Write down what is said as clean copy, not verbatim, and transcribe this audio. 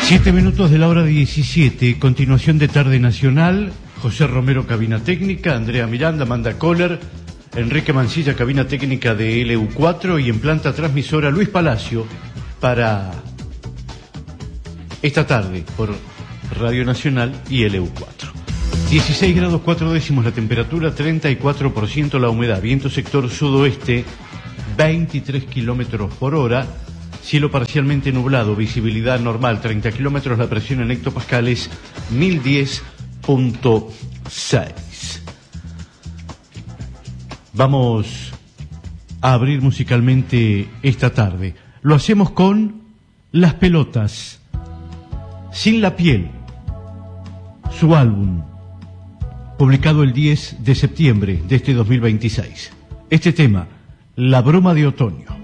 7 minutos de la hora 17, continuación de Tarde Nacional. José Romero, cabina técnica, Andrea Miranda, Amanda Kohler, Enrique Mancilla, cabina técnica de LU4, y en planta transmisora Luis Palacio para esta tarde por Radio Nacional y LU4. 16 grados 4 décimos la temperatura, 34% la humedad, viento sector sudoeste, 23 kilómetros por hora, cielo parcialmente nublado, visibilidad normal, 30 kilómetros, la presión en hectopascales, 1010.6. Vamos a abrir musicalmente esta tarde. Lo hacemos con Las Pelotas, Sin la Piel, su álbum, publicado el 10 de septiembre de este 2026. Este tema, La Broma de Otoño.